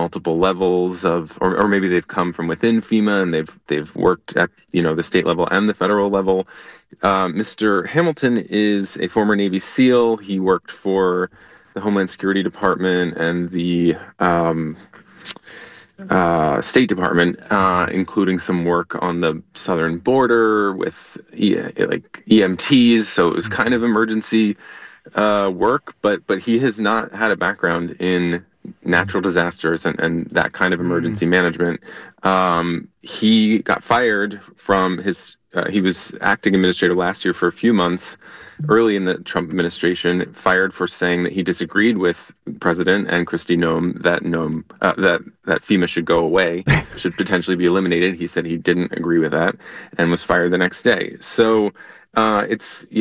multiple levels of, or maybe they've come from within FEMA and they've worked at, the state level and the federal level. Mr. Hamilton is a former Navy SEAL. He worked for the Homeland Security Department and the State Department, including some work on the southern border with like EMTs. So it was kind of emergency work, but he has not had a background in natural disasters and that kind of emergency management. He got fired from his. He was acting administrator last year for a few months, early in the Trump administration, fired for saying that he disagreed with President and Kristi Noem that FEMA should go away, should potentially be eliminated. He said he didn't agree with that and was fired the next day. So it's